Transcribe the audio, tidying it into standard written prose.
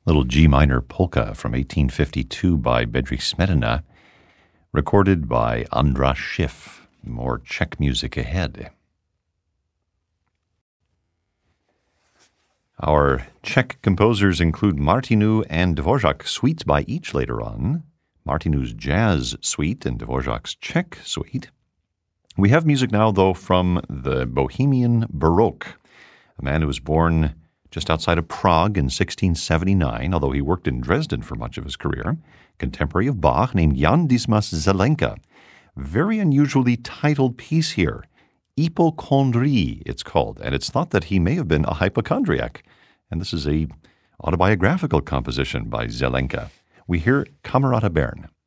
Little G minor polka from 1852 by Bedřich Smetana, recorded by András Schiff. More Czech music ahead. Our Czech composers include Martinu and Dvorak suites by each later on, Martinu's jazz suite and Dvorak's Czech suite. We have music now, though, from the Bohemian Baroque, a man who was born just outside of Prague in 1679, although he worked in Dresden for much of his career, contemporary of Bach, named Jan Dismas Zelenka. Very unusually titled piece here, Hypochondrie, it's called, and it's thought that he may have been a hypochondriac. And this is a autobiographical composition by Zelenka. We hear Camerata Bern.